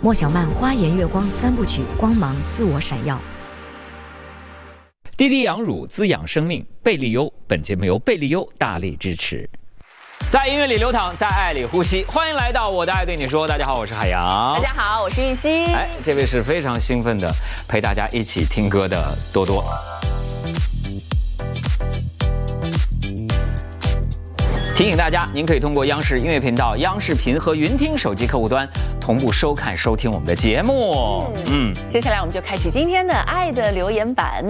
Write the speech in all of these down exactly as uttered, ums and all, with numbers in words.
莫小曼花颜月光三部曲，光芒自我闪耀。 滴滴养乳滋养生命，贝利优。本节目由贝利优大力支持。在音乐里流淌，在爱里呼吸。欢迎来到我的爱对你说。大家好，我是海洋。 大家好，我是玉溪。 哎，这位是非常兴奋的陪大家一起听歌的多多。提醒大家，您可以通过央视音乐频道、央视频和云听手机客户端同步收看、收听我们的节目。 嗯，嗯接下来我们就开启今天的爱的留言板。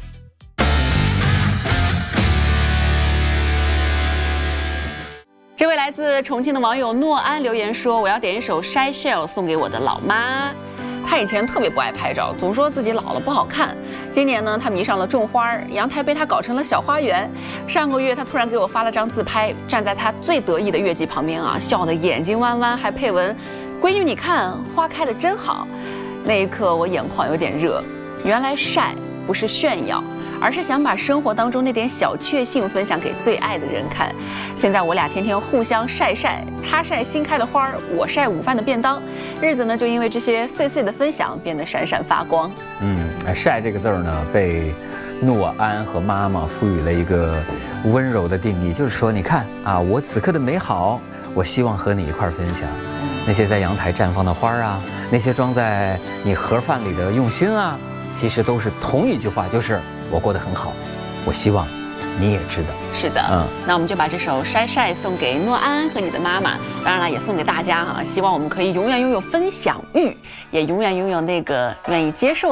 这位来自重庆的网友诺安留言说：“我要点一首《Shy Shell》送给我的老妈。她以前特别不爱拍照，总说自己老了不好看。今年呢，她迷上了种花，阳台被她搞成了小花园。上个月，她突然给我发了张自拍，站在她最得意的月季旁边啊，笑得眼睛弯弯，还配文：‘闺女，你看花开得真好。’那一刻，我眼眶有点热。原来晒不是炫耀。”而是想把生活当中那点小确幸分享给最爱的人看。现在我俩天天互相晒晒，他晒新开的花，我晒午饭的便当，日子呢就因为这些碎碎的分享变得闪闪发光。 嗯，晒这个字儿呢，被诺安和妈妈赋予了一个温柔的定义，就是说，你看啊，我此刻的美好，我希望和你一块儿分享。那些在阳台绽放的花啊，那些装在你盒饭里的用心啊，其实都是同一句话，就是我过得很好，我希望你也知道。 是的，嗯，那我们就把这首《晒晒》送给诺安和你的妈妈，当然了，也送给大家哈。希望我们可以永远拥有分享欲，也永远拥有那个愿意接受